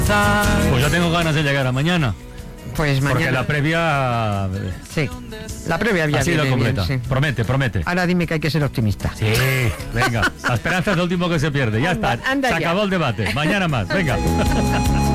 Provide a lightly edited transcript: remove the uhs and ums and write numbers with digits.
empezar. Pues yo tengo ganas de llegar a mañana. Pues mañana. Porque la previa Sí, la previa ya ha sido viene completa. bien, sí. Promete. Ahora dime que hay que ser optimista. Sí, venga. La esperanza es lo último que se pierde. Ya está. Anda Se ya. acabó el debate. Mañana más. Venga.